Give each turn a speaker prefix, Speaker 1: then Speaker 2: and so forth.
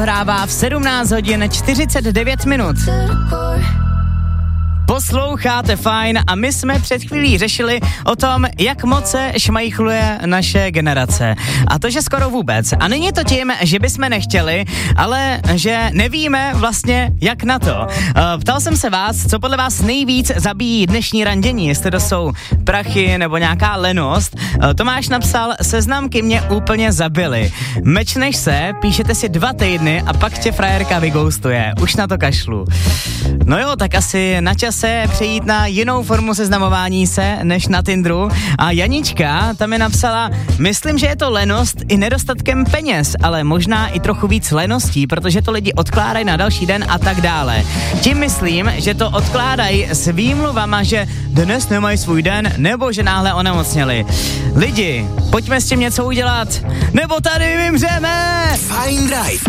Speaker 1: hrává v 17 hodin 49 minut. Posloucháte Fajn a my jsme před chvílí řešili o tom, jak moc se šmajchluje naše generace. A to, že skoro vůbec. A není to tím, že bychom nechtěli, ale že nevíme vlastně, jak na to. Ptal jsem se vás, co podle vás nejvíc zabíjí dnešní randění, jestli to jsou prachy nebo nějaká lenost. Tomáš napsal, seznamky mě úplně zabily. Mečneš se, píšete si 2 týdny a pak tě frajerka vyghostuje. Už na to kašlu. No jo, tak asi na čase přejít na jinou formu seznamování se, než na Tinderu. A Janička tam je napsala, myslím, že je to lenost i nedostatkem peněz, ale možná i trochu víc leností, protože to lidi odkládají na další den a tak dále. Tím myslím, že to odkládají s výmluvama, že dnes nemají svůj den, nebo že náhle onemocněli. Lidi, pojďme s tím něco udělat, nebo tady vymřeme!
Speaker 2: Fajn Drive.